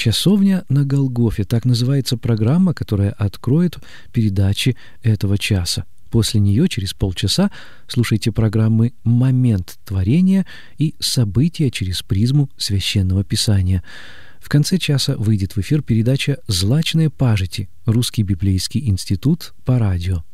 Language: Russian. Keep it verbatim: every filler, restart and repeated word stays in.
«Часовня на Голгофе» — так называется программа, которая откроет передачи этого часа. После нее, через полчаса, слушайте программы «Момент творения» и «События через призму Священного Писания». В конце часа выйдет в эфир передача «Злачные пажити» — Русский библейский институт по радио.